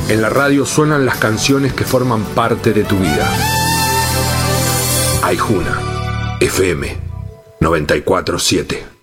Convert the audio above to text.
En la radio suenan las canciones que forman parte de tu vida. Aijuna, FM 94.7.